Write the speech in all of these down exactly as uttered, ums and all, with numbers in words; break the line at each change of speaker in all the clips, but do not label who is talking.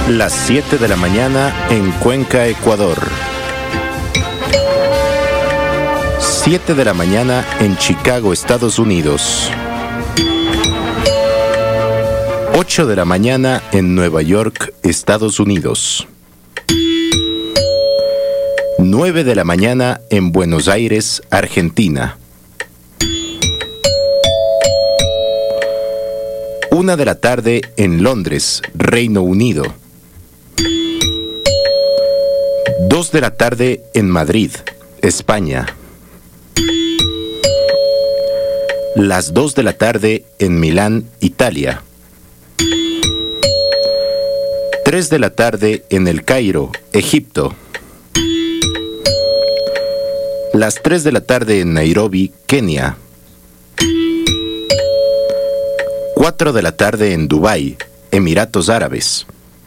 Las siete de la mañana en Cuenca, Ecuador. siete de la mañana en Chicago, Estados Unidos. ocho de la mañana en Nueva York, Estados Unidos. nueve de la mañana en Buenos Aires, Argentina. una de la tarde en Londres, Reino Unido. dos de la tarde en Madrid, España. Las dos de la tarde en Milán, Italia. tres de la tarde en El Cairo, Egipto. Las tres de la tarde en Nairobi, Kenia. cuatro de la tarde en Dubái, Emiratos Árabes.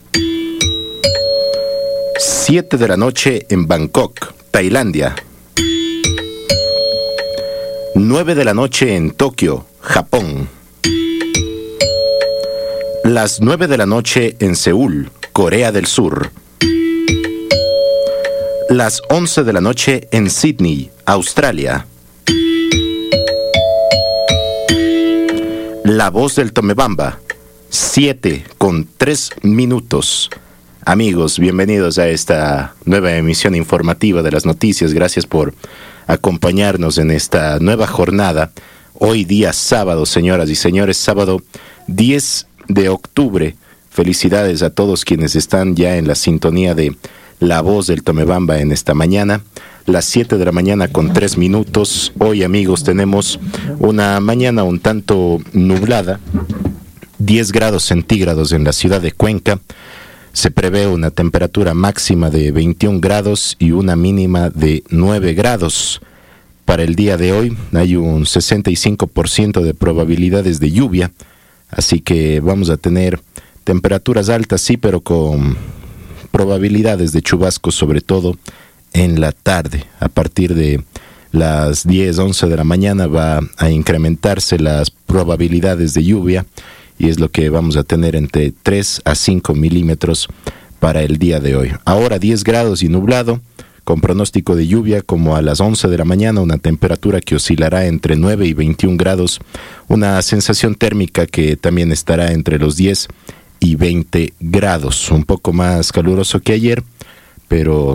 siete de la noche en Bangkok, Tailandia. nueve de la noche en Tokio, Japón. Las nueve de la noche en Seúl, Corea del Sur. Las once de la noche en Sydney, Australia. La Voz del Tomebamba, siete con tres minutos. Amigos, bienvenidos a esta nueva emisión informativa de las noticias. Gracias por acompañarnos en esta nueva jornada. Hoy día sábado, señoras y señores, sábado diez de octubre. Felicidades a todos quienes están ya en la sintonía de La Voz del Tomebamba en esta mañana. Las siete de la mañana con tres minutos. Hoy, amigos, tenemos una mañana un tanto nublada. diez grados centígrados en la ciudad de Cuenca. Se prevé una temperatura máxima de veintiún grados y una mínima de nueve grados. Para el día de hoy hay un sesenta y cinco por ciento de probabilidades de lluvia. Así que vamos a tener temperaturas altas, sí, pero con probabilidades de chubascos, sobre todo en la tarde. A partir de las diez, once de la mañana va a incrementarse las probabilidades de lluvia y es lo que vamos a tener entre tres a cinco milímetros para el día de hoy. Ahora diez grados y nublado, con pronóstico de lluvia como a las once de la mañana, una temperatura que oscilará entre nueve y veintiún grados, una sensación térmica que también estará entre los diez y veinte grados, un poco más caluroso que ayer, pero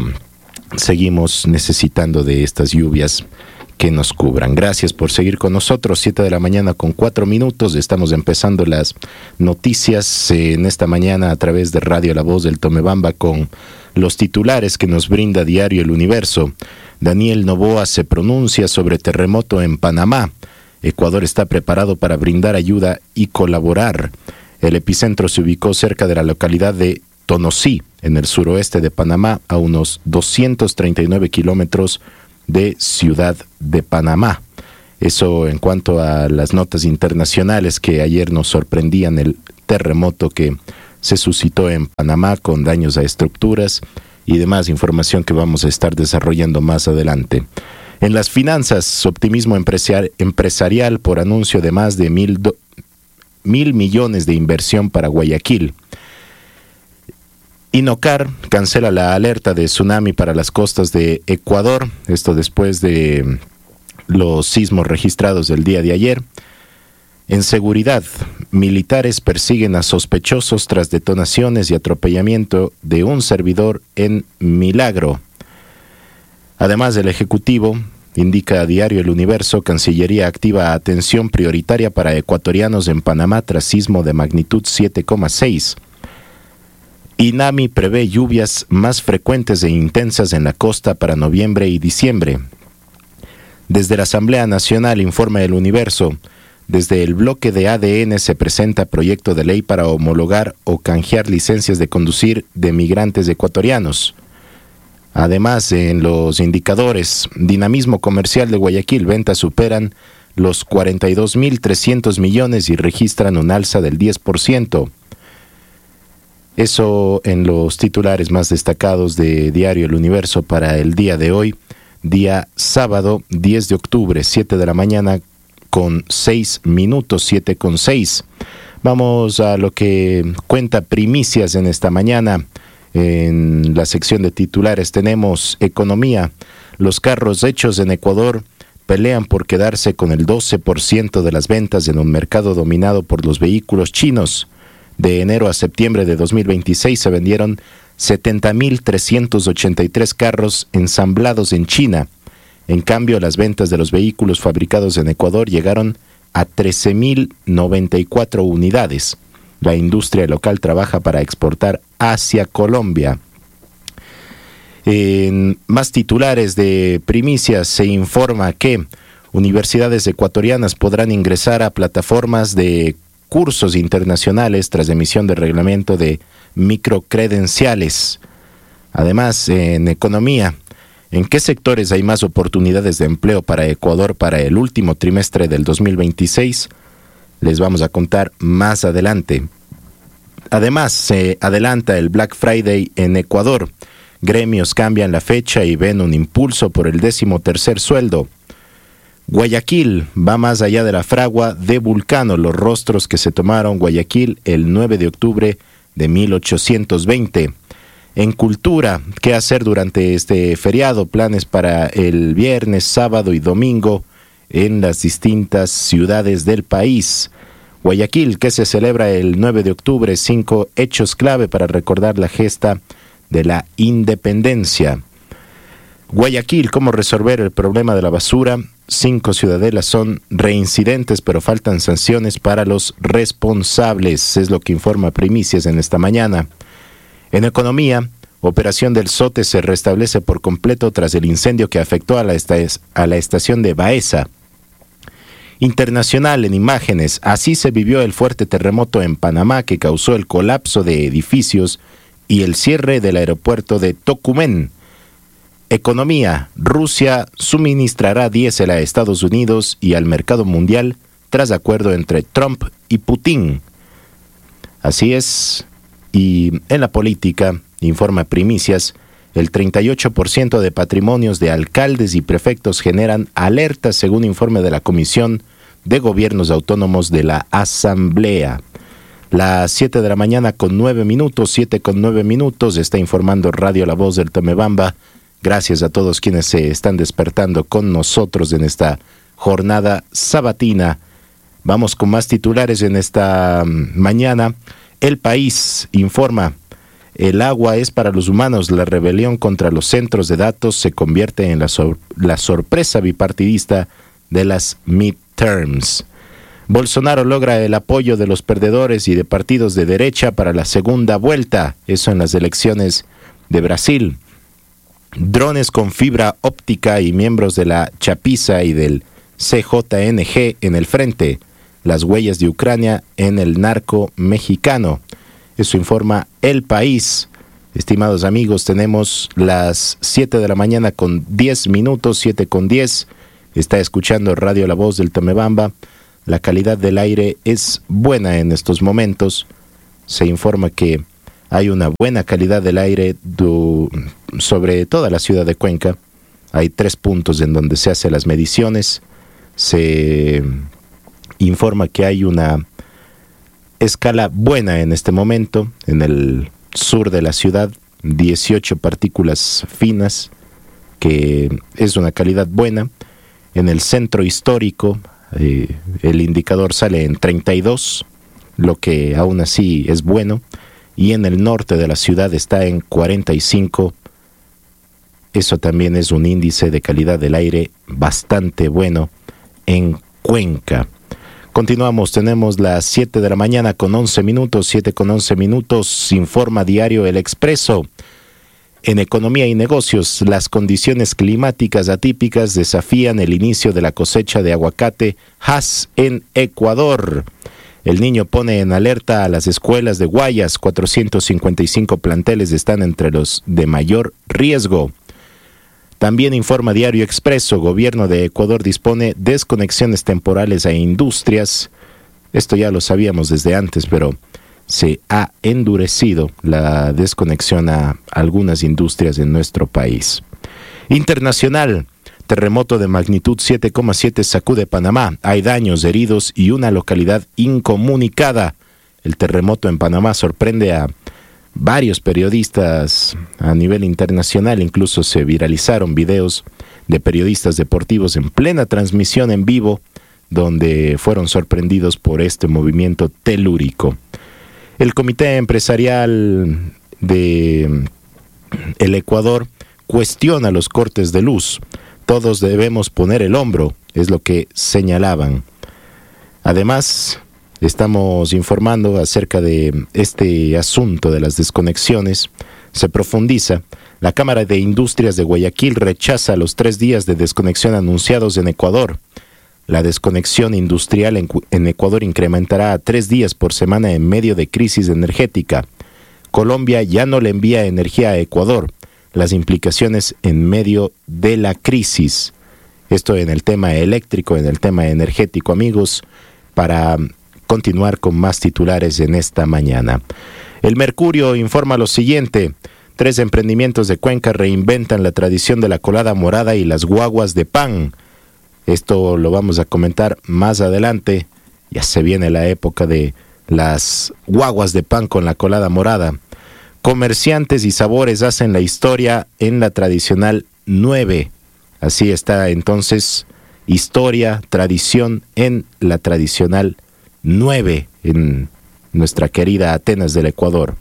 seguimos necesitando de estas lluvias que nos cubran. Gracias por seguir con nosotros. siete de la mañana con cuatro minutos. Estamos empezando las noticias en esta mañana a través de Radio La Voz del Tomebamba con los titulares que nos brinda Diario El Universo. Daniel Noboa se pronuncia sobre terremoto en Panamá. Ecuador está preparado para brindar ayuda y colaborar. El epicentro se ubicó cerca de la localidad de Tonosí, en el suroeste de Panamá, a unos doscientos treinta y nueve kilómetros de Ciudad de Panamá. Eso en cuanto a las notas internacionales que ayer nos sorprendían, el terremoto que se suscitó en Panamá con daños a estructuras y demás información que vamos a estar desarrollando más adelante. En las finanzas, optimismo empresari- empresarial por anuncio de más de mil, do- mil millones de inversión para Guayaquil. Inocar cancela la alerta de tsunami para las costas de Ecuador, esto después de los sismos registrados el día de ayer. En seguridad, militares persiguen a sospechosos tras detonaciones y atropellamiento de un servidor en Milagro. Además, el Ejecutivo, indica a Diario El Universo, Cancillería activa atención prioritaria para ecuatorianos en Panamá tras sismo de magnitud siete coma seis. INAMI prevé lluvias más frecuentes e intensas en la costa para noviembre y diciembre. Desde la Asamblea Nacional, informa El Universo, desde el bloque de A D N se presenta proyecto de ley para homologar o canjear licencias de conducir de migrantes ecuatorianos. Además, en los indicadores, dinamismo comercial de Guayaquil, ventas superan los cuarenta y dos mil trescientos millones y registran un alza del diez por ciento. Eso en los titulares más destacados de Diario El Universo para el día de hoy, día sábado diez de octubre, siete de la mañana con seis minutos, siete con seis. Vamos a lo que cuenta Primicias en esta mañana. En la sección de titulares tenemos economía. Los carros hechos en Ecuador pelean por quedarse con el doce por ciento de las ventas en un mercado dominado por los vehículos chinos. De enero a septiembre de dos mil veintiséis se vendieron setenta mil trescientos ochenta y tres carros ensamblados en China. En cambio, las ventas de los vehículos fabricados en Ecuador llegaron a trece mil noventa y cuatro unidades. La industria local trabaja para exportar hacia Colombia. En más titulares de Primicias se informa que universidades ecuatorianas podrán ingresar a plataformas de cursos internacionales tras emisión del reglamento de microcredenciales. Además, en economía, ¿en qué sectores hay más oportunidades de empleo para Ecuador para el último trimestre del dos mil veintiséis? Les vamos a contar más adelante. Además, se adelanta el Black Friday en Ecuador. Gremios cambian la fecha y ven un impulso por el décimo tercer sueldo. Guayaquil va más allá de la fragua de Vulcano. Los rostros que se tomaron Guayaquil el nueve de octubre de mil ochocientos veinte. En cultura, ¿qué hacer durante este feriado? Planes para el viernes, sábado y domingo en las distintas ciudades del país. Guayaquil, que se celebra el nueve de octubre, cinco hechos clave para recordar la gesta de la independencia. Guayaquil, ¿cómo resolver el problema de la basura? Cinco ciudadelas son reincidentes, pero faltan sanciones para los responsables, es lo que informa Primicias en esta mañana. En economía, operación del SOTE se restablece por completo tras el incendio que afectó a la, esta- a la estación de Baeza. Internacional en imágenes, así se vivió el fuerte terremoto en Panamá que causó el colapso de edificios y el cierre del aeropuerto de Tocumen. Economía, Rusia suministrará diésel a Estados Unidos y al mercado mundial tras acuerdo entre Trump y Putin. Así es, y en la política, informa Primicias, el treinta y ocho por ciento de patrimonios de alcaldes y prefectos generan alertas según informe de la Comisión de Gobiernos Autónomos de la Asamblea. Las siete de la mañana con nueve minutos, siete con nueve minutos, está informando Radio La Voz del Tomebamba. Gracias a todos quienes se están despertando con nosotros en esta jornada sabatina. Vamos con más titulares en esta mañana. El País informa: el agua es para los humanos. La rebelión contra los centros de datos se convierte en la, sor- la sorpresa bipartidista de las midterms. Bolsonaro logra el apoyo de los perdedores y de partidos de derecha para la segunda vuelta. Eso en las elecciones de Brasil. Drones con fibra óptica y miembros de la Chapiza y del C J N G en el frente. Las huellas de Ucrania en el narco mexicano. Eso informa El País. Estimados amigos, tenemos las siete de la mañana con diez minutos, siete con diez. Está escuchando Radio La Voz del Tomebamba. La calidad del aire es buena en estos momentos. Se informa que hay una buena calidad del aire do, sobre toda la ciudad de Cuenca. Hay tres puntos en donde se hacen las mediciones. Se informa que hay una escala buena en este momento. En el sur de la ciudad, dieciocho partículas finas, que es una calidad buena. En el centro histórico, eh, el indicador sale en treinta y dos, lo que aún así es bueno. Y en el norte de la ciudad está en cuarenta y cinco. Eso también es un índice de calidad del aire bastante bueno en Cuenca. Continuamos, tenemos las siete de la mañana con once minutos, siete con once minutos, informa diario El Expreso. En economía y negocios, las condiciones climáticas atípicas desafían el inicio de la cosecha de aguacate Hass en Ecuador. El Niño pone en alerta a las escuelas de Guayas. cuatrocientos cincuenta y cinco planteles están entre los de mayor riesgo. También informa Diario Expreso, Gobierno de Ecuador dispone desconexiones temporales a industrias. Esto ya lo sabíamos desde antes, pero se ha endurecido la desconexión a algunas industrias en nuestro país. Internacional, terremoto de magnitud siete coma siete sacude Panamá. Hay daños, heridos y una localidad incomunicada. El terremoto en Panamá sorprende a varios periodistas a nivel internacional. Incluso se viralizaron videos de periodistas deportivos en plena transmisión en vivo, donde fueron sorprendidos por este movimiento telúrico. El Comité Empresarial de el Ecuador cuestiona los cortes de luz. Todos debemos poner el hombro, es lo que señalaban. Además, estamos informando acerca de este asunto de las desconexiones. Se profundiza. La Cámara de Industrias de Guayaquil rechaza los tres días de desconexión anunciados en Ecuador. La desconexión industrial en, en Ecuador incrementará a tres días por semana en medio de crisis energética. Colombia ya no le envía energía a Ecuador. Las implicaciones en medio de la crisis. Esto en el tema eléctrico, en el tema energético, amigos, para continuar con más titulares en esta mañana. El Mercurio informa lo siguiente. Tres emprendimientos de Cuenca reinventan la tradición de la colada morada y las guaguas de pan. Esto lo vamos a comentar más adelante. Ya se viene la época de las guaguas de pan con la colada morada. Comerciantes y sabores hacen la historia en la tradicional nueve. Así está entonces, historia, tradición en la tradicional nueve en nuestra querida Atenas del Ecuador.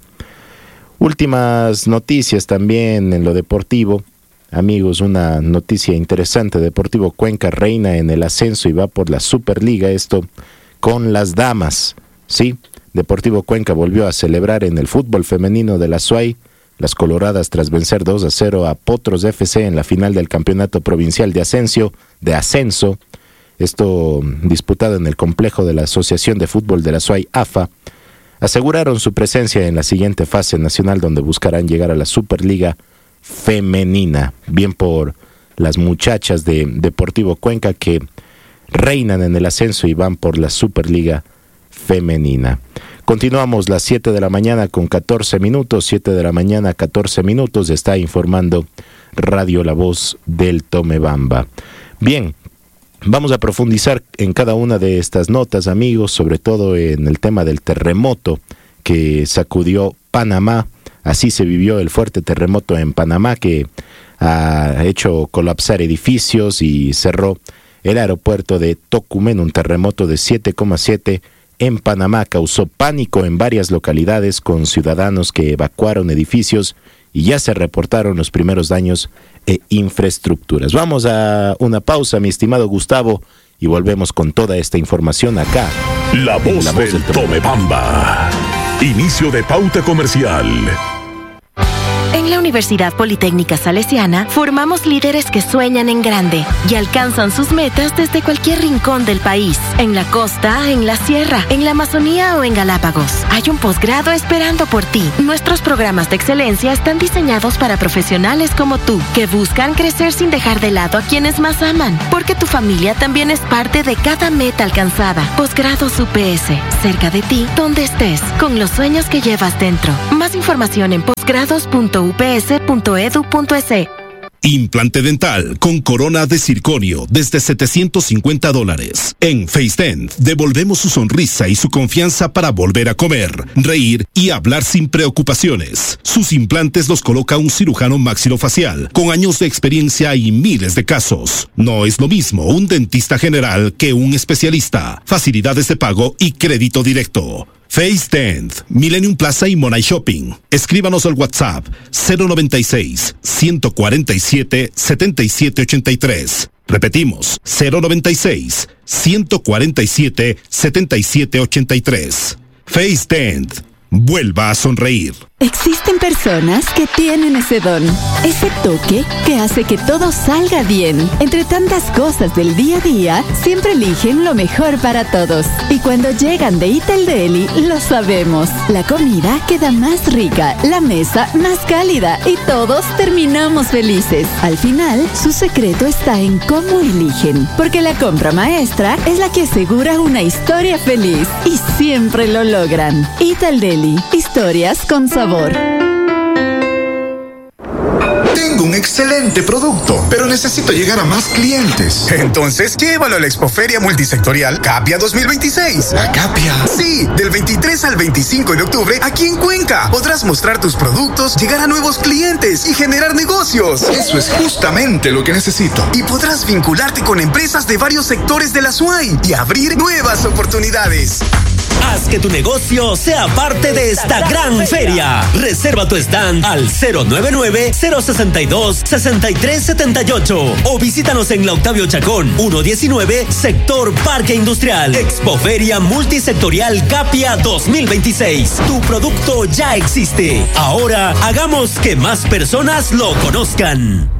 Últimas noticias también en lo deportivo. Amigos, una noticia interesante. Deportivo Cuenca reina en el ascenso y va por la Superliga. Esto con las damas, ¿sí? Deportivo Cuenca volvió a celebrar en el fútbol femenino de la S U A Y las coloradas tras vencer dos a cero a Potros F C en la final del Campeonato Provincial de Ascenso, de Ascenso. Esto disputado en el complejo de la Asociación de Fútbol de la S U A Y A F A. Aseguraron su presencia en la siguiente fase nacional, donde buscarán llegar a la Superliga Femenina. Bien por las muchachas de Deportivo Cuenca que reinan en el ascenso y van por la Superliga Femenina. Continuamos las siete de la mañana con catorce minutos, siete de la mañana catorce minutos, está informando Radio La Voz del Tomebamba. Bien, vamos a profundizar en cada una de estas notas, amigos, sobre todo en el tema del terremoto que sacudió Panamá. Así se vivió el fuerte terremoto en Panamá que ha hecho colapsar edificios y cerró el aeropuerto de Tocumen. Un terremoto de siete coma siete en Panamá causó pánico en varias localidades, con ciudadanos que evacuaron edificios y ya se reportaron los primeros daños e infraestructuras. Vamos a una pausa, mi estimado Gustavo, y volvemos con toda esta información acá.
La voz, la voz del Tomebamba. Inicio de pauta comercial.
En la Universidad Politécnica Salesiana formamos líderes que sueñan en grande y alcanzan sus metas desde cualquier rincón del país. En la costa, en la sierra, en la Amazonía o en Galápagos. Hay un posgrado esperando por ti. Nuestros programas de excelencia están diseñados para profesionales como tú, que buscan crecer sin dejar de lado a quienes más aman, porque tu familia también es parte de cada meta alcanzada. Posgrados U P S, cerca de ti, donde estés, con los sueños que llevas dentro. Más información en posgrados punto u p s punto e d u punto e s.
Implante dental con corona de circonio desde setecientos cincuenta dólares. En FaceDent devolvemos su sonrisa y su confianza para volver a comer, reír y hablar sin preocupaciones. Sus implantes los coloca un cirujano maxilofacial con años de experiencia y miles de casos. No es lo mismo un dentista general que un especialista. Facilidades de pago y crédito directo. FaceDent, Millennium Plaza y Monay Shopping. Escríbanos al WhatsApp cero noventa y seis, ciento cuarenta y siete, setenta y siete ochenta y tres. Repetimos, cero noventa y seis, ciento cuarenta y siete, setenta y siete ochenta y tres. FaceDent, vuelva a sonreír.
Existen personas que tienen ese don, ese toque que hace que todo salga bien. Entre tantas cosas del día a día, siempre eligen lo mejor para todos. Y cuando llegan de Ital Deli, lo sabemos. La comida queda más rica, la mesa más cálida y todos terminamos felices. Al final, su secreto está en cómo eligen, porque la compra maestra es la que asegura una historia feliz y siempre lo logran. Ital Deli, historias con sabor.
Tengo un excelente producto, pero necesito llegar a más clientes.
Entonces, llévalo a la Expoferia Multisectorial Capia dos mil veintiséis.
¿La Capia?
Sí, del veintitrés al veinticinco de octubre, aquí en Cuenca. Podrás mostrar tus productos, llegar a nuevos clientes y generar negocios.
Eso es justamente lo que necesito.
Y podrás vincularte con empresas de varios sectores de la S U A Y y abrir nuevas oportunidades.
Haz que tu negocio sea parte de esta gran feria. Reserva tu stand al cero nueve nueve, cero seis dos, seis tres siete ocho o visítanos en la Octavio Chacón ciento diecinueve, sector Parque Industrial. Expoferia Multisectorial Capia dos mil veintiséis. Tu producto ya existe. Ahora hagamos que más personas lo conozcan.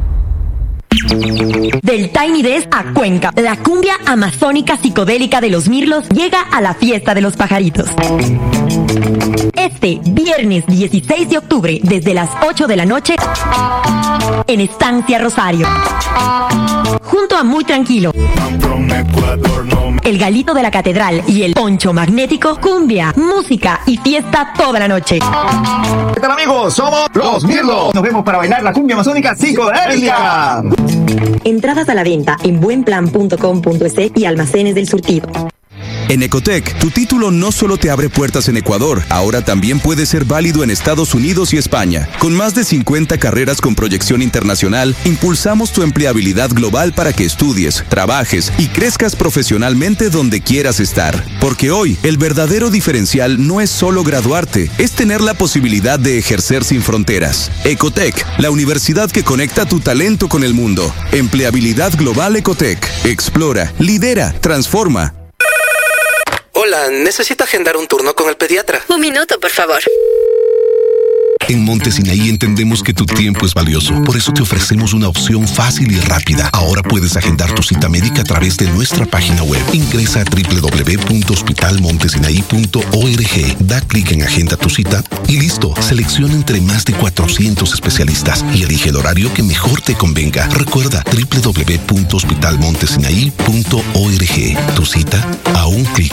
Del Tiny Desk a Cuenca, la cumbia amazónica psicodélica de los mirlos llega a la fiesta de los pajaritos. Este viernes dieciséis de octubre, desde las ocho de la noche, en Estancia Rosario. Junto a Muy Tranquilo, el Galito de la Catedral y el Poncho Magnético, cumbia, música y fiesta toda la noche.
¿Qué tal, amigos? Somos los Mirlos. Nos vemos para bailar la cumbia amazónica psicodélica.
Entradas a la venta en buenplan punto com punto es y almacenes del surtido.
En Ecotec, tu título no solo te abre puertas en Ecuador, ahora también puede ser válido en Estados Unidos y España. Con más de cincuenta carreras con proyección internacional, impulsamos tu empleabilidad global para que estudies, trabajes y crezcas profesionalmente donde quieras estar. Porque hoy, el verdadero diferencial no es solo graduarte, es tener la posibilidad de ejercer sin fronteras. Ecotec, la universidad que conecta tu talento con el mundo. Empleabilidad global Ecotec. Explora, lidera, transforma.
Hola, necesito agendar un turno con el pediatra.
Un minuto, por favor.
En Monte Sinaí entendemos que tu tiempo es valioso. Por eso te ofrecemos una opción fácil y rápida. Ahora puedes agendar tu cita médica a través de nuestra página web. Ingresa a doble u doble u doble u punto hospital montesinaí punto org. Da clic en Agenda tu cita y listo. Selecciona entre más de cuatrocientos especialistas y elige el horario que mejor te convenga. Recuerda doble u doble u doble u punto hospital montesinaí punto org. Tu cita a un clic.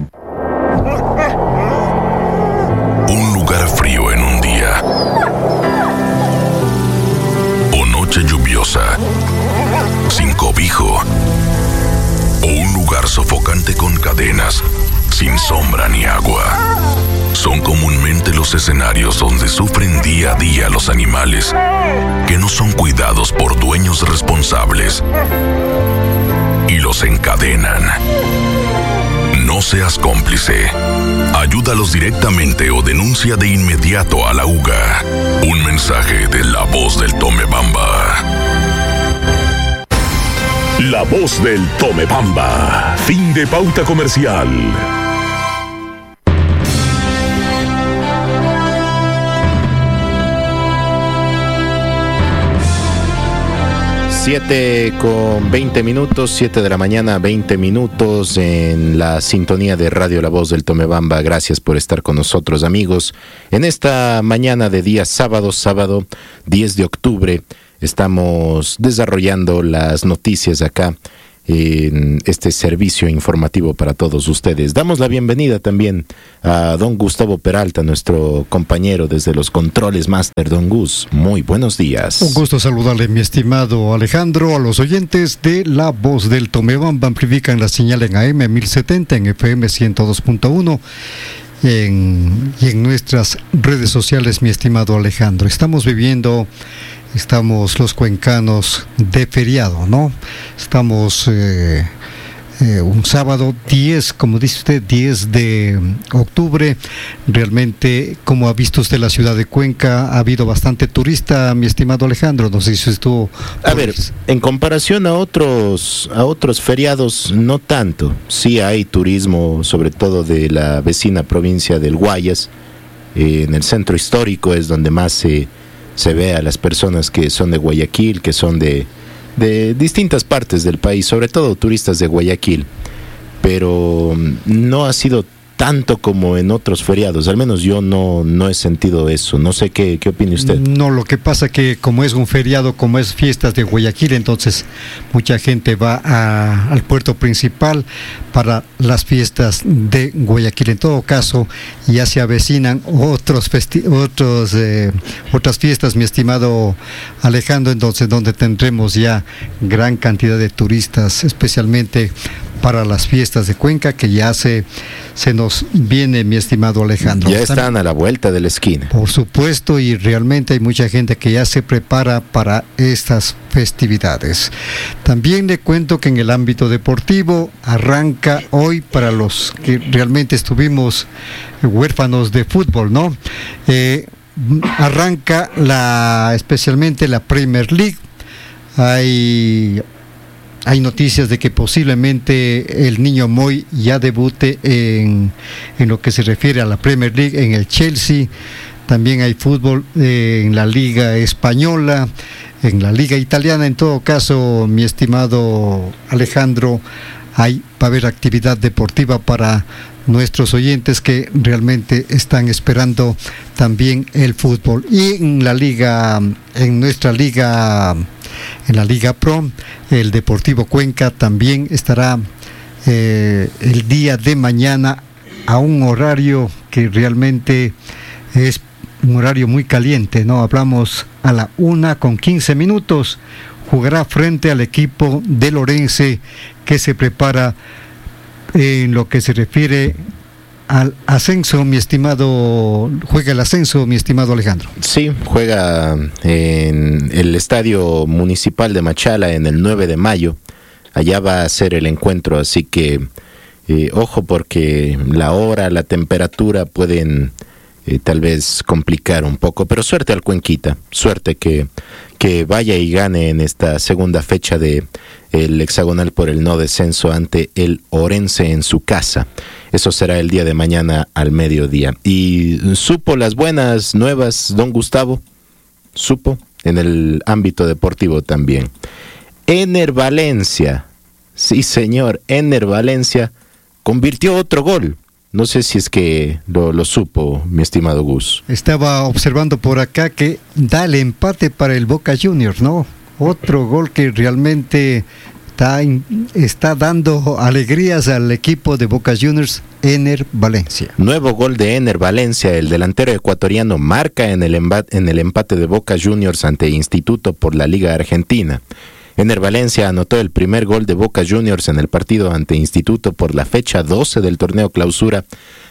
Un lugar frío en un día. O noche lluviosa. Sin cobijo. O un lugar sofocante con cadenas. Sin sombra ni agua. Son comúnmente los escenarios donde sufren día a día los animales que no son cuidados por dueños responsables y los encadenan. No seas cómplice. Ayúdalos directamente o denuncia de inmediato a la U G A. Un mensaje de La Voz del Tomebamba. La Voz del Tomebamba. Fin de pauta comercial.
Siete con veinte minutos, siete de la mañana, veinte minutos en la sintonía de Radio La Voz del Tomebamba. Gracias por estar con nosotros, amigos. En esta mañana de día sábado, sábado diez de octubre, estamos desarrollando las noticias acá en este servicio informativo para todos ustedes. Damos la bienvenida también a don Gustavo Peralta, nuestro compañero desde los controles máster. Don Gus, muy buenos días.
Un gusto saludarle, mi estimado Alejandro, a los oyentes de La Voz del Tomebamba. Amplifican la señal en A M mil setenta, en F M ciento dos punto uno en, y en nuestras redes sociales, mi estimado Alejandro. Estamos viviendo... Estamos los cuencanos de feriado, ¿no? Estamos eh, eh, un sábado diez, como dice usted, diez de octubre. Realmente, como ha visto usted la ciudad de Cuenca, ha habido bastante turista, mi estimado Alejandro. No sé si estuvo...
A ver, en comparación a otros, a otros feriados, no tanto. Sí hay turismo, sobre todo de la vecina provincia del Guayas. Eh, en el centro histórico es donde más se... se ve a las personas que son de Guayaquil, que son de, de distintas partes del país, sobre todo turistas de Guayaquil, pero no ha sido tanto como en otros feriados. Al menos yo no, no he sentido eso. No sé qué, qué opina usted.
No, lo que pasa que como es un feriado, como es fiestas de Guayaquil, entonces mucha gente va a, al puerto principal para las fiestas de Guayaquil. En todo caso, ya se avecinan otros festi- otros eh, otras fiestas, mi estimado Alejandro, entonces donde tendremos ya gran cantidad de turistas, especialmente para las fiestas de Cuenca, que ya se, se nos viene, mi estimado Alejandro.
Ya están a la vuelta de la esquina.
Por supuesto, y realmente hay mucha gente que ya se prepara para estas festividades. También le cuento que en el ámbito deportivo arranca hoy, para los que realmente estuvimos huérfanos de fútbol, ¿no? Eh, arranca la, especialmente la Premier League. Hay... Hay noticias de que posiblemente el niño Moy ya debute en, en lo que se refiere a la Premier League, en el Chelsea. También hay fútbol eh, en la Liga Española, en la Liga Italiana. En todo caso, mi estimado Alejandro, hay, va a haber actividad deportiva para nuestros oyentes que realmente están esperando también el fútbol. Y en la liga, en nuestra liga, en la Liga Pro, el Deportivo Cuenca también estará eh, el día de mañana a un horario que realmente es un horario muy caliente, ¿no? Hablamos a la una con quince minutos. Jugará frente al equipo de Lorense, que se prepara en lo que se refiere al ascenso, mi estimado, juega el ascenso, mi estimado Alejandro.
Sí, juega en el Estadio Municipal de Machala en el nueve de mayo. Allá va a ser el encuentro, así que eh, ojo, porque la hora, la temperatura pueden eh, tal vez complicar un poco, pero suerte al Cuenquita, suerte que, que vaya y gane en esta segunda fecha de el hexagonal por el no descenso ante el Orense en su casa. Eso será el día de mañana al mediodía. ¿Y supo las buenas nuevas, don Gustavo? ¿Supo? En el ámbito deportivo también. Ener Valencia, sí señor, Ener Valencia convirtió otro gol. No sé si es que lo, lo supo, mi estimado Gus.
Estaba observando por acá que da el empate para el Boca Juniors, ¿no? Otro gol que realmente está, está dando alegrías al equipo de Boca Juniors, Ener Valencia.
Nuevo gol de Ener Valencia, el delantero ecuatoriano marca en el, embate, en el empate de Boca Juniors ante Instituto por la Liga Argentina. Ener Valencia anotó el primer gol de Boca Juniors en el partido ante Instituto por la fecha doce del torneo clausura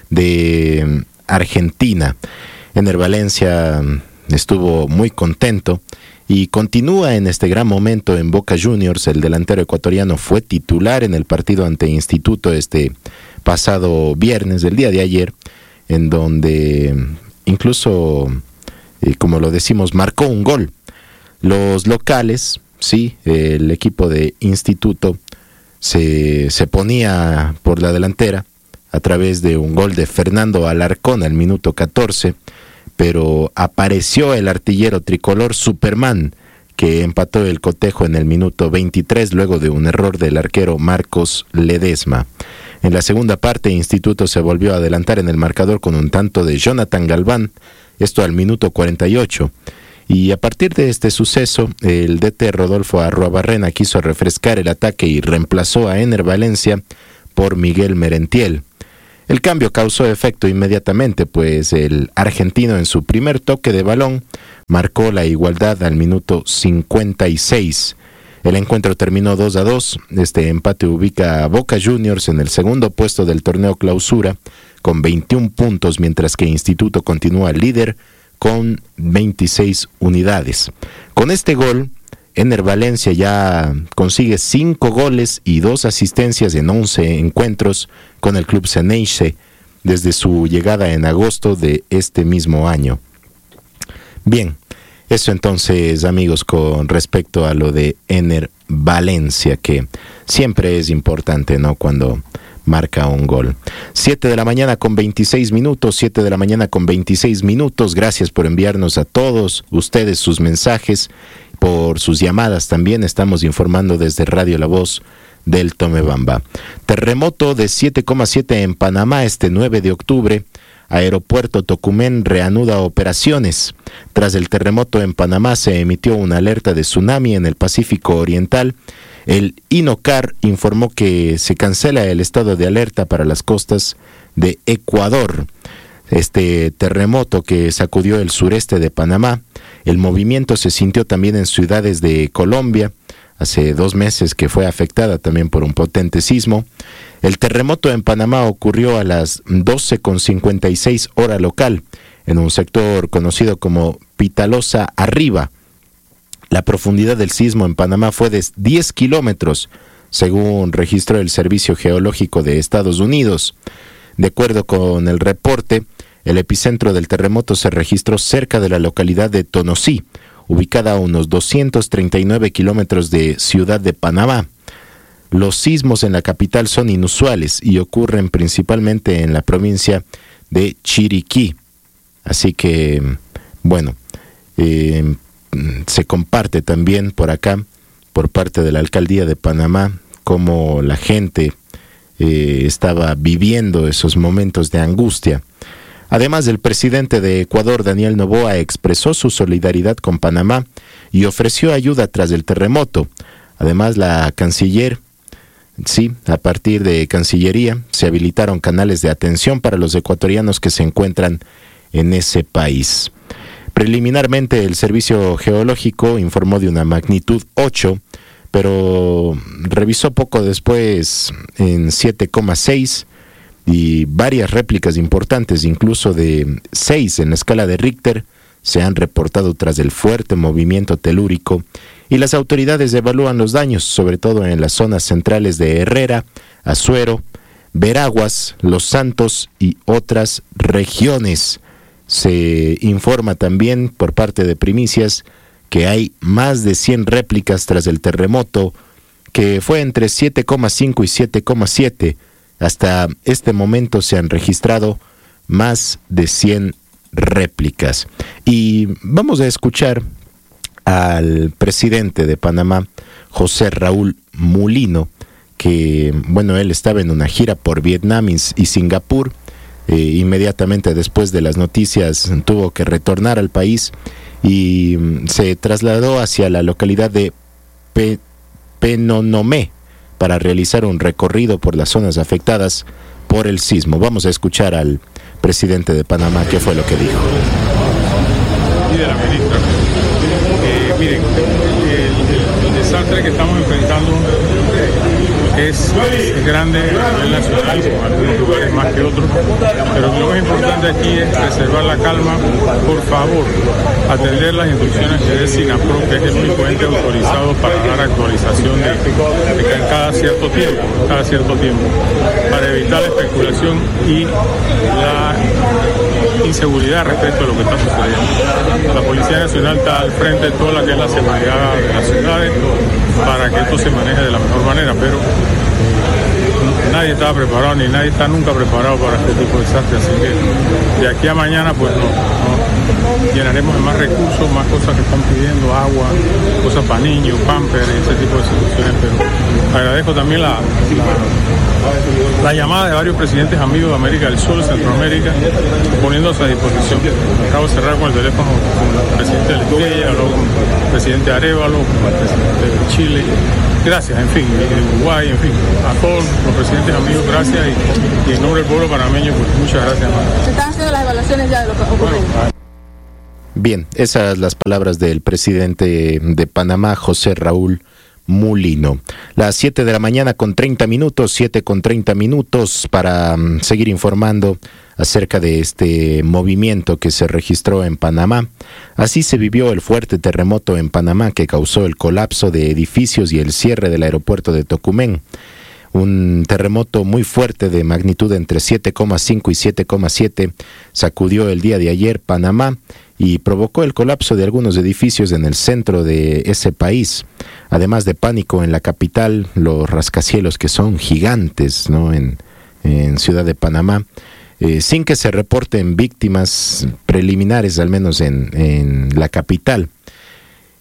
de Argentina. Ener Valencia estuvo muy contento y continúa en este gran momento en Boca Juniors. El delantero ecuatoriano fue titular en el partido ante Instituto este pasado viernes, del día de ayer, en donde incluso, eh, como lo decimos, marcó un gol. Los locales, sí, el equipo de Instituto se, se ponía por la delantera a través de un gol de Fernando Alarcón al minuto catorce, pero apareció el artillero tricolor Superman, que empató el cotejo en el minuto veintitrés luego de un error del arquero Marcos Ledesma. En la segunda parte, Instituto se volvió a adelantar en el marcador con un tanto de Jonathan Galván, esto al minuto cuarenta y ocho. Y a partir de este suceso, el D T Rodolfo Arruabarrena quiso refrescar el ataque y reemplazó a Ener Valencia por Miguel Merentiel. El cambio causó efecto inmediatamente, pues el argentino en su primer toque de balón marcó la igualdad al minuto cincuenta y seis. El encuentro terminó dos a dos. Este empate ubica a Boca Juniors en el segundo puesto del torneo clausura con veintiún puntos, mientras que Instituto continúa líder con veintiséis unidades. Con este gol, Ener Valencia ya consigue cinco goles y dos asistencias en once encuentros con el club Ceneice desde su llegada en agosto de este mismo año. Bien, eso entonces, amigos, con respecto a lo de Ener Valencia, que siempre es importante, ¿no?, cuando marca un gol. siete de la mañana con veintiséis minutos, siete de la mañana con veintiséis minutos. Gracias por enviarnos a todos ustedes sus mensajes, por sus llamadas también. Estamos informando desde Radio La Voz del Tomebamba. Terremoto de siete coma siete en Panamá este nueve de octubre. Aeropuerto Tocumen reanuda operaciones. Tras el terremoto en Panamá se emitió una alerta de tsunami en el Pacífico Oriental. El INOCAR informó que se cancela el estado de alerta para las costas de Ecuador. Este terremoto que sacudió el sureste de Panamá, el movimiento se sintió también en ciudades de Colombia, hace dos meses que fue afectada también por un potente sismo. El terremoto en Panamá ocurrió a las doce con cincuenta y seis hora local, en un sector conocido como Pitalosa Arriba. La profundidad del sismo en Panamá fue de diez kilómetros, según registró el Servicio Geológico de Estados Unidos. De acuerdo con el reporte, el epicentro del terremoto se registró cerca de la localidad de Tonosí, ubicada a unos doscientos treinta y nueve kilómetros de Ciudad de Panamá. Los sismos en la capital son inusuales y ocurren principalmente en la provincia de Chiriquí. Así que, bueno, eh, se comparte también por acá, por parte de la Alcaldía de Panamá, cómo la gente eh, estaba viviendo esos momentos de angustia. Además, el presidente de Ecuador, Daniel Noboa, expresó su solidaridad con Panamá y ofreció ayuda tras el terremoto. Además, la canciller, sí, a partir de Cancillería, se habilitaron canales de atención para los ecuatorianos que se encuentran en ese país. Preliminarmente, el Servicio Geológico informó de una magnitud ocho, pero revisó poco después en siete coma seis, y varias réplicas importantes, incluso de seis en la escala de Richter, se han reportado tras el fuerte movimiento telúrico, y las autoridades evalúan los daños, sobre todo en las zonas centrales de Herrera, Azuero, Veraguas, Los Santos y otras regiones. Se informa también por parte de Primicias que hay más de cien réplicas tras el terremoto, que fue entre siete coma cinco y siete coma siete. Hasta este momento se han registrado más de cien réplicas. Y vamos a escuchar al presidente de Panamá, José Raúl Mulino, que, bueno, él estaba en una gira por Vietnam y, y Singapur. Eh, inmediatamente después de las noticias tuvo que retornar al país y mm, se trasladó hacia la localidad de Pe- Penonomé para realizar un recorrido por las zonas afectadas por el sismo. Vamos a escuchar al presidente de Panamá qué fue lo que dijo.
Y de la ministra. Eh, miren, el, el, el desastre que estamos enfrentando es, es grande a nivel nacional, con algunos lugares más que otros, pero lo más importante aquí es preservar la calma. Por favor, atender las instrucciones que dé SINAPRO, que es el único ente autorizado para dar actualización de, de cada cierto tiempo, cada cierto tiempo, para evitar la especulación y la inseguridad respecto a lo que está sucediendo. La Policía Nacional está al frente de toda la que es la seguridad de las ciudades para que esto se maneje de la mejor manera, pero nadie estaba preparado, ni nadie está nunca preparado para este tipo de desastres, así que de aquí a mañana pues no, no llenaremos de más recursos, más cosas que están pidiendo, agua, cosas para niños, pampers, ese tipo de situaciones, pero agradezco también la, la, la llamada de varios presidentes amigos de América del Sur, Centroamérica, poniéndose a disposición. Acabo de cerrar con el teléfono con el presidente de la Estrella, luego con el presidente Arévalo, con el presidente de Chile. Gracias, en fin, en Uruguay, en fin, a todos los presidentes amigos, gracias, y, y en nombre del pueblo panameño, pues muchas gracias.
¿Se están haciendo las evaluaciones ya de lo que ocurrió? Bueno,
bien, esas las palabras del presidente de Panamá, José Raúl Mulino. Las siete de la mañana con treinta minutos, siete con treinta minutos para um, seguir informando acerca de este movimiento que se registró en Panamá. Así se vivió el fuerte terremoto en Panamá que causó el colapso de edificios y el cierre del aeropuerto de Tocumen. Un terremoto muy fuerte de magnitud entre siete coma cinco y siete coma siete sacudió el día de ayer Panamá y provocó el colapso de algunos edificios en el centro de ese país. Además de pánico en la capital, los rascacielos que son gigantes, ¿no?, en, en Ciudad de Panamá, eh, sin que se reporten víctimas preliminares, al menos en, en la capital.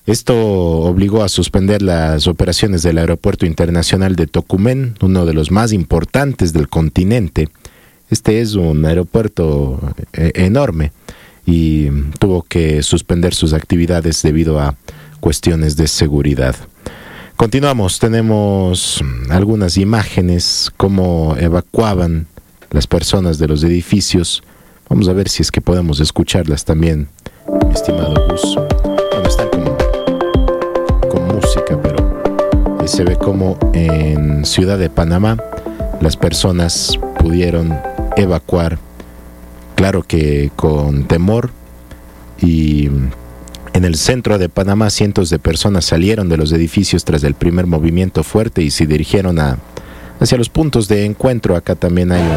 Esto obligó a suspender las operaciones del Aeropuerto Internacional de Tocumen, uno de los más importantes del continente. Este es un aeropuerto eh, enorme y tuvo que suspender sus actividades debido a cuestiones de seguridad. Continuamos, tenemos algunas imágenes, cómo evacuaban las personas de los edificios. Vamos a ver si es que podemos escucharlas también, mi estimado Gus. Bueno, están con, con música, pero se ve como en Ciudad de Panamá las personas pudieron evacuar, claro que con temor, y en el centro de Panamá cientos de personas salieron de los edificios tras el primer movimiento fuerte y se dirigieron a, hacia los puntos de encuentro. Acá también hay un,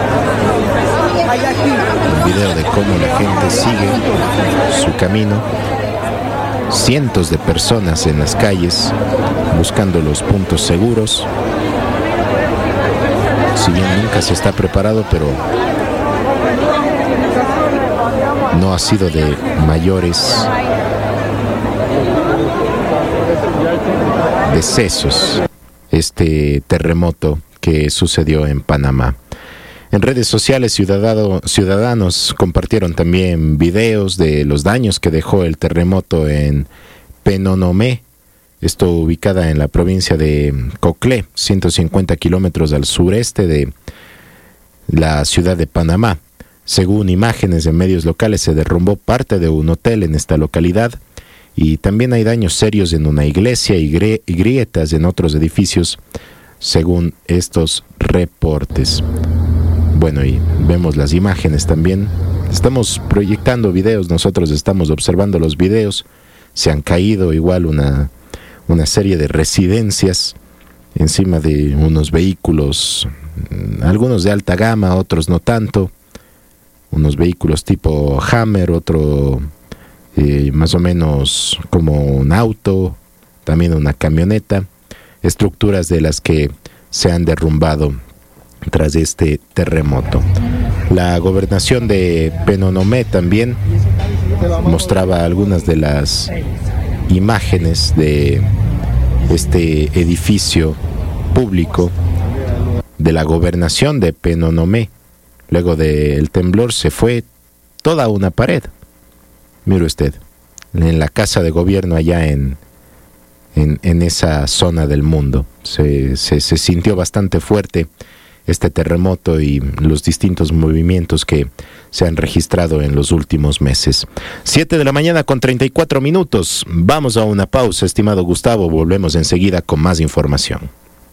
un video de cómo la gente sigue su camino. Cientos de personas en las calles buscando los puntos seguros. Si bien nunca se está preparado, pero no ha sido de mayores decesos este terremoto que sucedió en Panamá. En redes sociales, ciudadano, ciudadanos compartieron también videos de los daños que dejó el terremoto en Penonomé, esto ubicada en la provincia de Coclé, ciento cincuenta kilómetros al sureste de la ciudad de Panamá. Según imágenes de medios locales, se derrumbó parte de un hotel en esta localidad y también hay daños serios en una iglesia y grietas en otros edificios, según estos reportes. Bueno, y vemos las imágenes también. Estamos proyectando videos, nosotros estamos observando los videos. Se han caído igual una, una serie de residencias encima de unos vehículos, algunos de alta gama, otros no tanto. Unos vehículos tipo Hammer, otro eh, más o menos como un auto, también una camioneta, estructuras de las que se han derrumbado tras este terremoto. La gobernación de Penonomé también mostraba algunas de las imágenes de este edificio público de la gobernación de Penonomé. Luego del temblor se fue toda una pared. Mire usted, en la casa de gobierno allá en, en, en esa zona del mundo. Se, se, se sintió bastante fuerte este terremoto y los distintos movimientos que se han registrado en los últimos meses. Siete de la mañana con treinta y cuatro minutos. Vamos a una pausa, estimado Gustavo. Volvemos enseguida con más información.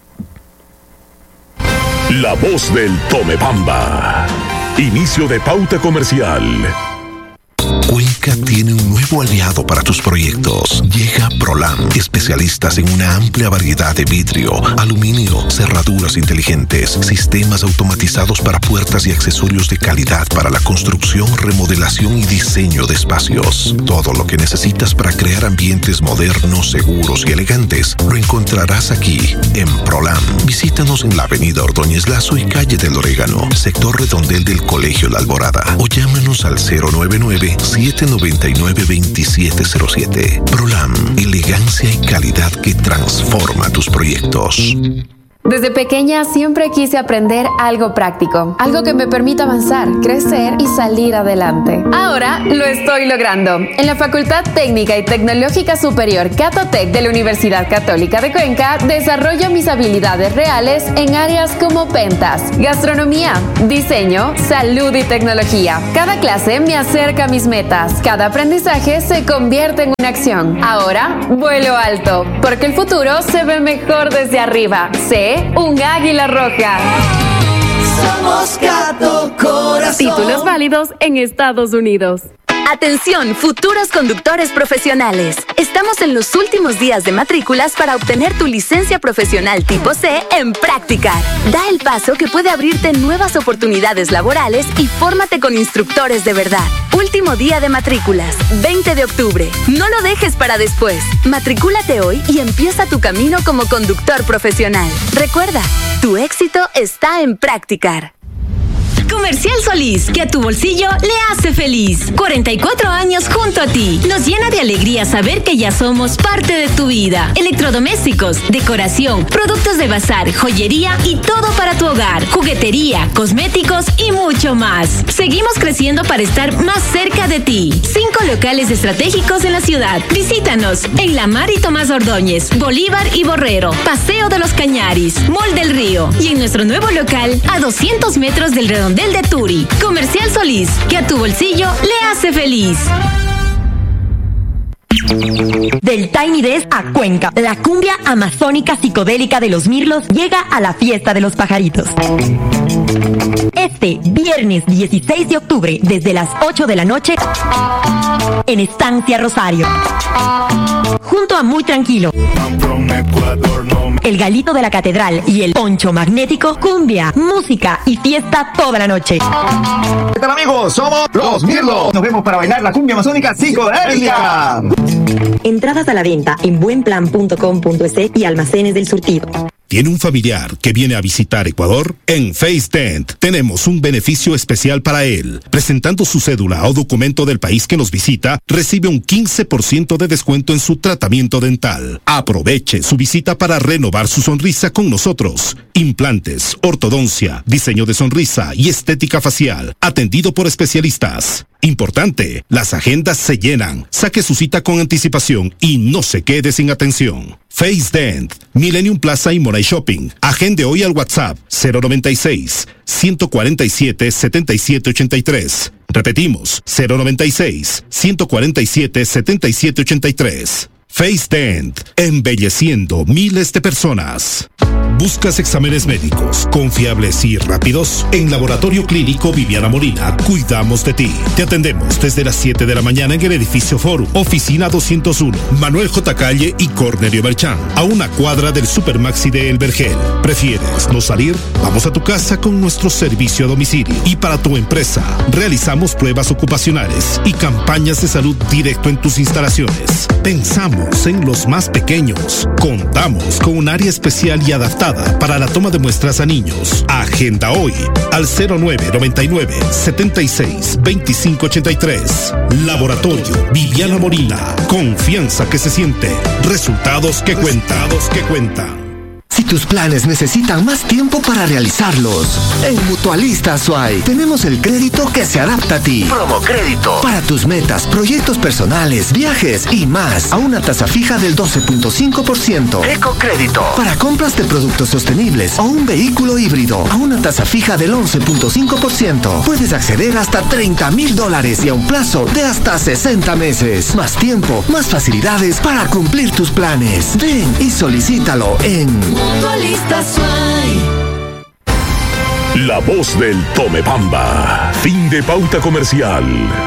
La voz del Tomebamba. Inicio de pauta comercial.
Cuenca tiene un nuevo aliado para tus proyectos. Llega Prolam, especialistas en una amplia variedad de vidrio, aluminio, cerraduras inteligentes, sistemas automatizados para puertas y accesorios de calidad para la construcción, remodelación y diseño de espacios. Todo lo que necesitas para crear ambientes modernos, seguros y elegantes lo encontrarás aquí en Prolam. Visítanos en la avenida Ordóñez Lazo y calle del Orégano, sector redondel del Colegio La Alborada, o llámanos al cero nueve nueve, siete nueve nueve, dos siete cero siete. Prolam, elegancia y calidad que transforma tus proyectos.
Desde pequeña siempre quise aprender algo práctico, algo que me permita avanzar, crecer y salir adelante. Ahora lo estoy logrando. En la Facultad Técnica y Tecnológica Superior Catotec de la Universidad Católica de Cuenca desarrollo mis habilidades reales en áreas como ventas, gastronomía, diseño, salud y tecnología. Cada clase me acerca a mis metas. Cada aprendizaje se convierte en una acción. Ahora vuelo alto, porque el futuro se ve mejor desde arriba. Sé un águila roja.
Somos Cato Corazón.
Títulos válidos en Estados Unidos.
Atención, futuros conductores profesionales. Estamos en los últimos días de matrículas para obtener tu licencia profesional tipo C en Practicar. Da el paso que puede abrirte nuevas oportunidades laborales y fórmate con instructores de verdad. Último día de matrículas, veinte de octubre. No lo dejes para después. Matricúlate hoy y empieza tu camino como conductor profesional. Recuerda, tu éxito está en Practicar. Comercial Solís, que a tu bolsillo le hace feliz. cuarenta y cuatro años junto a ti. Nos llena de alegría saber que ya somos parte de tu vida. Electrodomésticos, decoración, productos de bazar, joyería y todo para tu hogar. Juguetería, cosméticos y mucho más. Seguimos creciendo para estar más cerca de ti. Cinco locales estratégicos en la ciudad. Visítanos en La Mar y Tomás Ordóñez, Bolívar y Borrero, Paseo de los Cañaris, Mall del Río y en nuestro nuevo local a doscientos metros del Redondel de Turi. Comercial Solís, que a tu bolsillo le hace feliz.
Del Tiny Desk a Cuenca, la cumbia amazónica psicodélica de los Mirlos llega a la fiesta de los pajaritos. Este viernes dieciséis de octubre, desde las ocho de la noche, en Estancia Rosario. Junto a Muy Tranquilo, el Galito de la Catedral y el Poncho Magnético, cumbia, música y fiesta toda la noche.
¿Qué tal, amigos? Somos los Mirlos. Nos vemos para bailar la cumbia amazónica psicodélica.
Entradas a la venta en buenplan punto com punto es y Almacenes del Surtido.
¿Tiene un familiar que viene a visitar Ecuador? En FaceDent tenemos un beneficio especial para él. Presentando su cédula o documento del país que nos visita, recibe un quince por ciento de descuento en su tratamiento dental. Aproveche su visita para renovar su sonrisa con nosotros. Implantes, ortodoncia, diseño de sonrisa y estética facial. Atendido por especialistas. Importante, las agendas se llenan. Saque su cita con anticipación y no se quede sin atención. FaceDent, Millennium Plaza y Moray Shopping. Agende hoy al WhatsApp cero noventa y seis, ciento cuarenta y siete, setenta y siete ochenta y tres. Repetimos, cero noventa y seis, ciento cuarenta y siete, setenta y siete ochenta y tres. FaceDent, embelleciendo miles de personas. ¿Buscas exámenes médicos confiables y rápidos? En Laboratorio Clínico Viviana Molina cuidamos de ti. Te atendemos desde las siete de la mañana en el edificio Forum, oficina doscientos uno, Manuel J. Calle y Cornelio Berchán, a una cuadra del Supermaxi de El Vergel. ¿Prefieres no salir? Vamos a tu casa con nuestro servicio a domicilio. Y para tu empresa, realizamos pruebas ocupacionales y campañas de salud directo en tus instalaciones. Pensamos en los más pequeños. Contamos con un área especial y adaptada para la toma de muestras a niños. Agenda hoy al cero nueve noventa y nueve, setenta y seis, veinticinco ochenta y tres. Laboratorio Viviana Molina. Confianza que se siente. Resultados que cuentan. Resultados que cuentan.
Si tus planes necesitan más tiempo para realizarlos, en Mutualista Suay tenemos el crédito que se adapta a ti. Promo crédito. Para tus metas, proyectos personales, viajes y más. A una tasa fija del doce punto cinco por ciento. Ecocrédito. Para compras de productos sostenibles o un vehículo híbrido. A una tasa fija del once punto cinco por ciento. Puedes acceder hasta treinta mil dólares y a un plazo de hasta sesenta meses. Más tiempo, más facilidades para cumplir tus planes. Ven y solicítalo en Mutualista Suay.
La voz del Tomebamba. Fin de pauta comercial.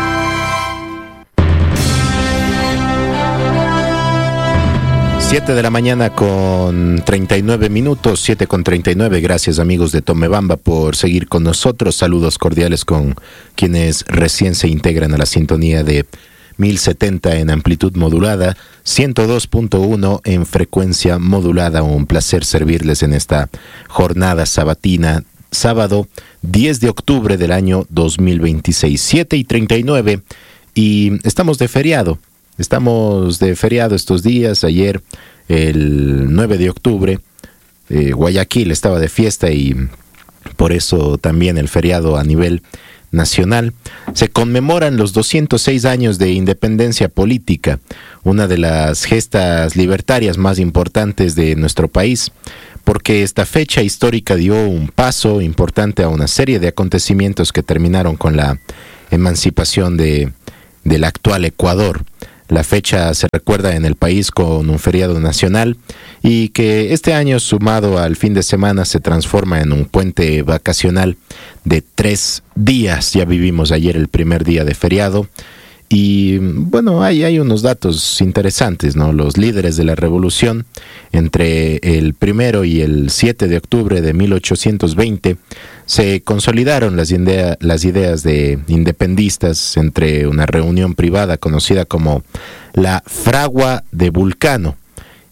siete de la mañana con treinta y nueve minutos, siete con treinta y nueve. Gracias, amigos de Tomebamba, por seguir con nosotros. Saludos cordiales con quienes recién se integran a la sintonía de mil setenta en amplitud modulada, ciento dos punto uno en frecuencia modulada. Un placer servirles en esta jornada sabatina, sábado diez de octubre del año dos mil veintiséis, siete y treinta y nueve, y estamos de feriado, estamos de feriado estos días. Ayer, el nueve de octubre, eh, Guayaquil estaba de fiesta y por eso también el feriado a nivel nacional. Se conmemoran los doscientos seis años de independencia política, una de las gestas libertarias más importantes de nuestro país, porque esta fecha histórica dio un paso importante a una serie de acontecimientos que terminaron con la emancipación de, del actual Ecuador. La fecha se recuerda en el país con un feriado nacional y que este año, sumado al fin de semana, se transforma en un puente vacacional de tres días. Ya vivimos ayer el primer día de feriado y bueno, hay, hay unos datos interesantes, ¿no? Los líderes de la revolución entre el primero y el siete de octubre de mil ochocientos veinte se consolidaron las, idea, las ideas de independistas entre una reunión privada conocida como la Fragua de Vulcano,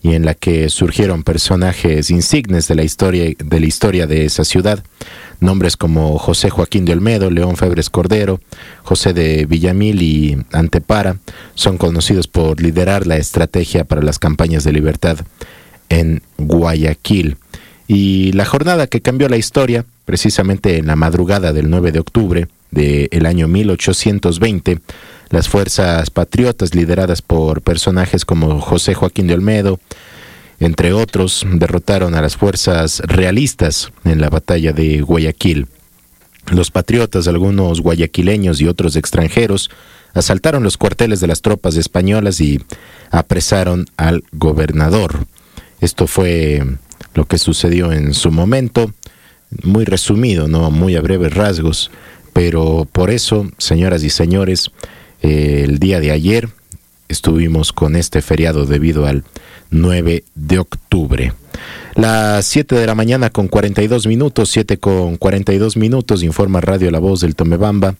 y en la que surgieron personajes insignes de la historia de la historia de esa ciudad. Nombres como José Joaquín de Olmedo, León Febres Cordero, José de Villamil y Antepara son conocidos por liderar la estrategia para las campañas de libertad en Guayaquil. Y la jornada que cambió la historia, precisamente en la madrugada del nueve de octubre del año mil ochocientos veinte, las fuerzas patriotas lideradas por personajes como José Joaquín de Olmedo, entre otros, derrotaron a las fuerzas realistas en la batalla de Guayaquil. Los patriotas, algunos guayaquileños y otros extranjeros, asaltaron los cuarteles de las tropas españolas y apresaron al gobernador. Esto fue lo que sucedió en su momento, muy resumido, no muy a breves rasgos, pero por eso, señoras y señores, eh, el día de ayer estuvimos con este feriado debido al nueve de octubre. Las siete de la mañana con cuarenta y dos minutos, siete con cuarenta y dos minutos, informa Radio La Voz del Tomebamba.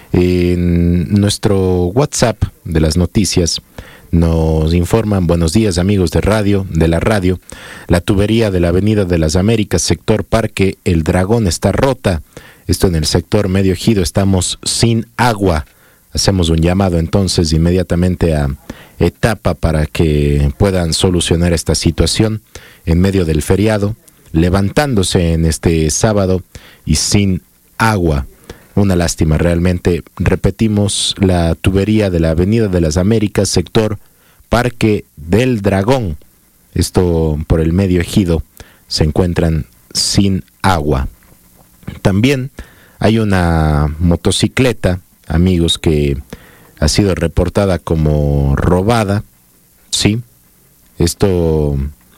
En nuestro WhatsApp de las noticias nos informan: buenos días amigos de radio, de la radio, la tubería de la Avenida de las Américas, sector Parque El Dragón está rota. Esto en el sector Medio Ejido, estamos sin agua. Hacemos un llamado entonces inmediatamente a Etapa para que puedan solucionar esta situación en medio del feriado, levantándose en este sábado y sin agua. Una lástima realmente. Repetimos, la tubería de la Avenida de las Américas, sector Parque del Dragón, esto por el Medio Ejido, se encuentran sin agua. También hay una motocicleta, amigos, que ha sido reportada como robada, sí. Esto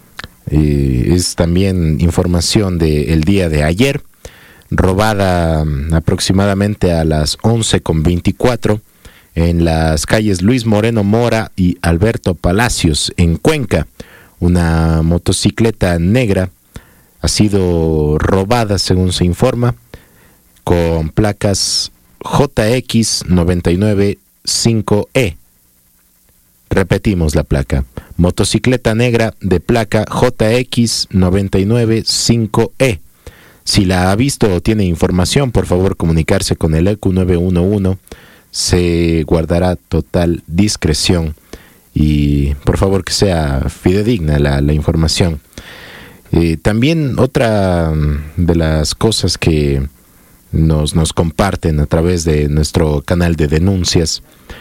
eh, es también información del día de ayer, robada aproximadamente a las once con veinticuatro en las calles Luis Moreno Mora y Alberto Palacios, en Cuenca. Una motocicleta negra ha sido robada, según se informa, con placas J X nueve nueve cinco E. Repetimos la placa: motocicleta negra de placa J X nueve nueve cinco E. Si la ha visto o tiene información, por favor comunicarse con el E Q nueve uno uno. Se guardará total discreción y por favor que sea fidedigna la, la información. Eh, también otra de las cosas que Nos, nos comparten a través de nuestro canal de denuncias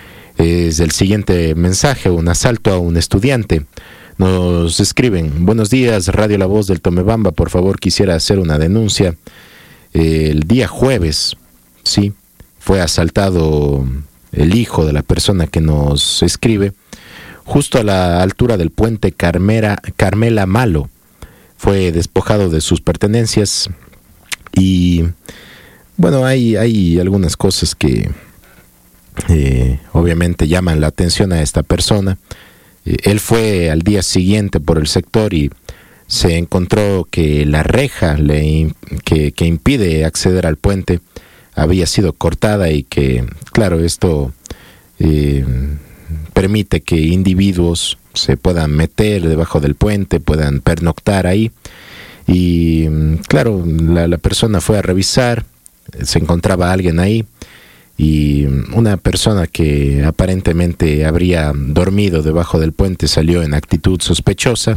es el siguiente mensaje: un asalto a un estudiante. Nos escriben: buenos días Radio La Voz del Tomebamba, por favor quisiera hacer una denuncia. El día jueves, sí, fue asaltado el hijo de la persona que nos escribe, justo a la altura del puente Carmela, Carmela Malo. Fue despojado de sus pertenencias y bueno, hay, hay algunas cosas que eh, obviamente llaman la atención a esta persona. Eh, él fue al día siguiente por el sector y se encontró que la reja le, que, que impide acceder al puente había sido cortada y que, claro, esto eh, permite que individuos se puedan meter debajo del puente, puedan pernoctar ahí. Y, claro, la, la persona fue a revisar. Se encontraba alguien ahí y una persona que aparentemente habría dormido debajo del puente salió en actitud sospechosa.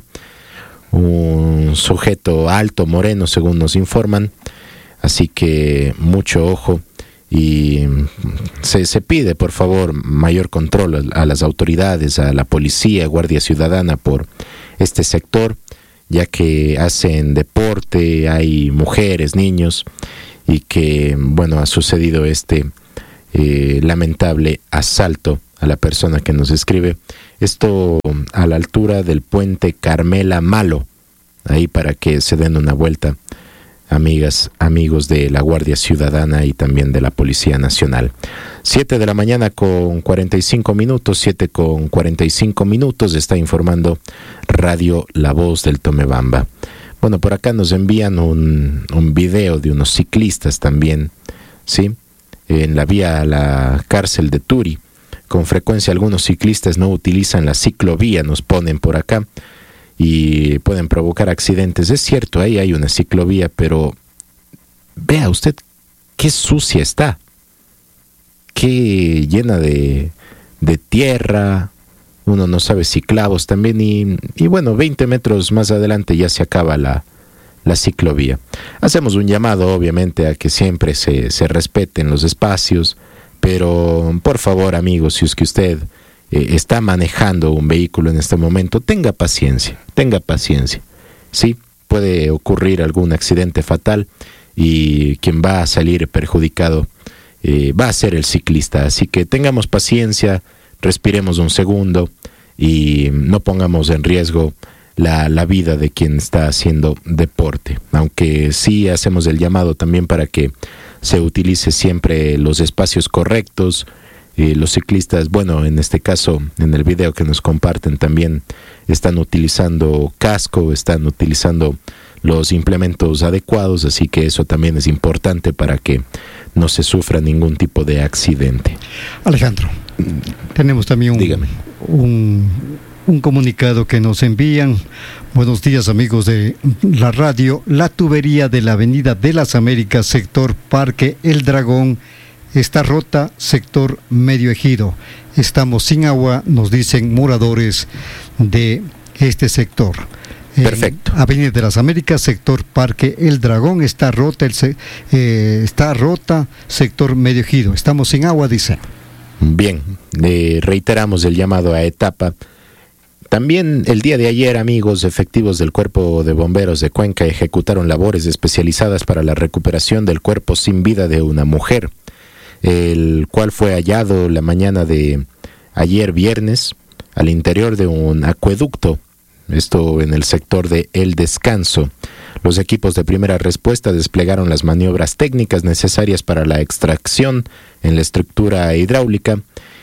Un sujeto alto, moreno, según nos informan, así que mucho ojo y se, se pide por favor mayor control a, a las autoridades, a la policía, Guardia Ciudadana por este sector, ya que hacen deporte, hay mujeres, niños, y que, bueno, ha sucedido este eh, lamentable asalto a la persona que nos escribe. Esto a la altura del puente Carmela Malo, ahí para que se den una vuelta, amigas, amigos de la Guardia Ciudadana y también de la Policía Nacional. Siete de la mañana con cuarenta y cinco minutos, siete con cuarenta y cinco minutos, está informando Radio La Voz del Tomebamba. Bueno, por acá nos envían un, un video de unos ciclistas también, ¿sí? En la vía a la cárcel de Turi. Con frecuencia algunos ciclistas no utilizan la ciclovía, nos ponen por acá. y pueden provocar accidentes. Es cierto, ahí hay una ciclovía, pero vea usted qué sucia está, qué llena de, de tierra, uno no sabe si clavos también, y, y bueno, veinte metros más adelante ya se acaba la, la ciclovía. Hacemos un llamado, obviamente, a que siempre se, se respeten los espacios, pero por favor, amigos, si es que usted eh, está manejando un vehículo en este momento, tenga paciencia, tenga paciencia. Sí, puede ocurrir algún accidente fatal y quien va a salir perjudicado eh, va a ser el ciclista. Así que tengamos paciencia, respiremos un segundo y no pongamos en riesgo la, la vida de quien está haciendo deporte. Aunque sí hacemos el llamado también para que se utilice siempre los espacios correctos. Eh, los ciclistas, bueno, en este caso, en el video que nos comparten también están utilizando casco, están utilizando los implementos adecuados, así que eso también es importante para que no se sufra ningún tipo de accidente.
Alejandro, tenemos también un,
Dígame.
un, un comunicado que nos envían. Buenos días, amigos de la radio. La tubería de la Avenida de las Américas, sector Parque El Dragón, está rota, sector Medio Ejido. Estamos sin agua, nos dicen moradores de este sector.
Perfecto.
Avenida de las Américas, sector Parque El Dragón, está rota, el se, eh, está rota, sector Medio Ejido. Estamos sin agua, dice.
Bien, eh, reiteramos el llamado a etapa. También el día de ayer, amigos, efectivos del Cuerpo de Bomberos de Cuenca ejecutaron labores especializadas para la recuperación del cuerpo sin vida de una mujer, el cual fue hallado la mañana de ayer viernes al interior de un acueducto, esto en el sector de El Descanso. Los equipos de primera respuesta desplegaron las maniobras técnicas necesarias para la extracción en la estructura hidráulica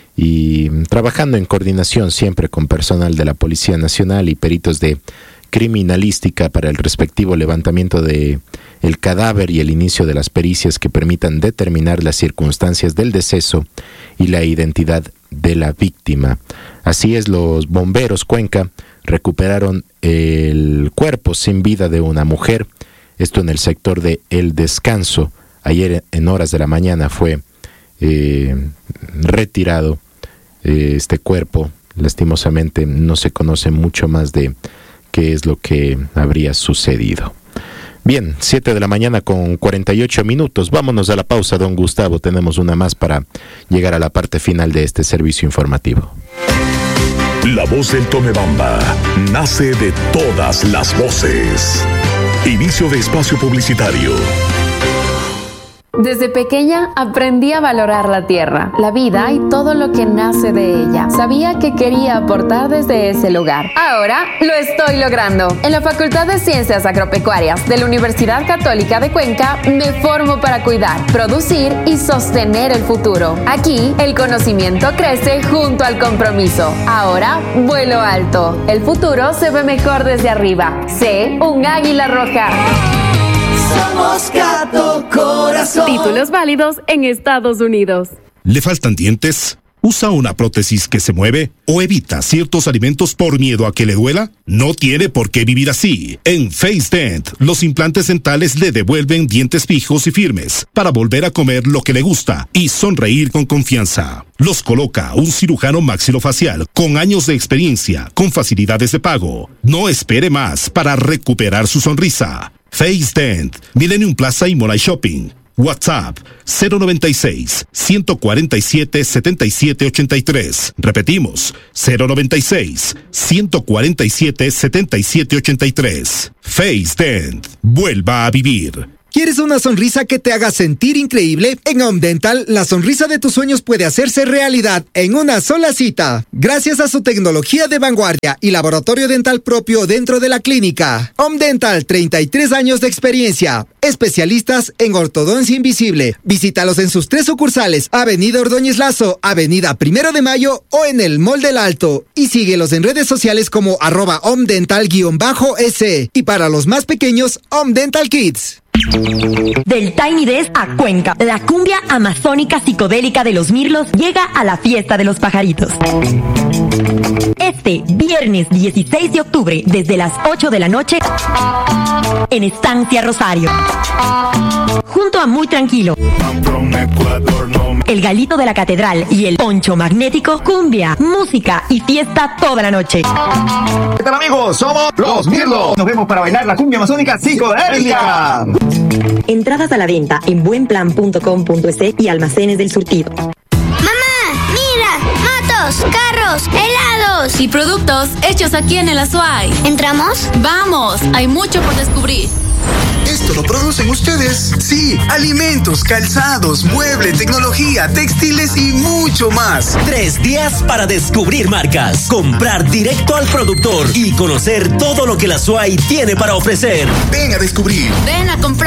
y trabajando en coordinación siempre con personal de la Policía Nacional y peritos de criminalística para el respectivo levantamiento de el cadáver y el inicio de las pericias que permitan determinar las circunstancias del deceso y la identidad de la víctima. Así es, los bomberos Cuenca recuperaron el cuerpo sin vida de una mujer, esto en el sector de El Descanso. Ayer en horas de la mañana fue eh, retirado eh, este cuerpo. Lastimosamente no se conoce mucho más de qué es lo que habría sucedido. Bien, siete de la mañana con cuarenta y ocho minutos. Vámonos a la pausa, don Gustavo. Tenemos una más para llegar a la parte final de este servicio informativo.
La voz del Tomebamba nace de todas las voces. Inicio de espacio publicitario.
Desde pequeña aprendí a valorar la tierra, la vida y todo lo que nace de ella. Sabía que quería aportar desde ese lugar. Ahora lo estoy logrando. En la Facultad de Ciencias Agropecuarias de la Universidad Católica de Cuenca me formo para cuidar, producir y sostener el futuro. Aquí el conocimiento crece junto al compromiso. Ahora vuelo alto. El futuro se ve mejor desde arriba. Sé un águila roja.
Somos Gato Corazón.
Títulos válidos en Estados Unidos.
¿Le faltan dientes? ¿Usa una prótesis que se mueve? ¿O evita ciertos alimentos por miedo a que le duela? No tiene por qué vivir así. En Face Dent, los implantes dentales le devuelven dientes fijos y firmes para volver a comer lo que le gusta y sonreír con confianza. Los coloca un cirujano maxilofacial con años de experiencia, con facilidades de pago. No espere más para recuperar su sonrisa. Face Dent, Millennium Plaza y Molay Shopping. WhatsApp cero noventa y seis, ciento cuarenta y siete, setenta y siete ochenta y tres. Repetimos, cero noventa y seis, ciento cuarenta y siete, setenta y siete ochenta y tres. Face Dent, vuelva a vivir.
¿Quieres una sonrisa que te haga sentir increíble? En Home Dental, la sonrisa de tus sueños puede hacerse realidad en una sola cita. Gracias a su tecnología de vanguardia y laboratorio dental propio dentro de la clínica. Home Dental, treinta y tres años de experiencia. Especialistas en ortodoncia invisible. Visítalos en sus tres sucursales: Avenida Ordóñez Lazo, Avenida Primero de Mayo o en el Mall del Alto. Y síguelos en redes sociales como arroba Home Dental-S. Y para los más pequeños, Home Dental Kids.
Del Tiny Desk a Cuenca, la cumbia amazónica psicodélica de los mirlos llega a la fiesta de los pajaritos. Es Este viernes dieciséis de octubre, desde las ocho de la noche, en Estancia Rosario. Junto a Muy Tranquilo, el Galito de la Catedral y el Poncho Magnético, cumbia, música y fiesta toda la noche.
¿Qué tal, amigos? Somos Los Mirlo. Nos vemos para bailar la cumbia amazónica psicodélica.
Entradas a la venta en buenplan punto com punto es y almacenes del surtido.
Carros, helados
y productos hechos aquí en el Azuay.
¿Entramos?
Vamos, hay mucho por descubrir.
¿Esto lo producen ustedes? Sí, alimentos, calzados, mueble, tecnología, textiles y mucho más.
Tres días para descubrir marcas, comprar directo al productor y conocer todo lo que la Azuay tiene para ofrecer.
Ven a descubrir.
Ven a comprar.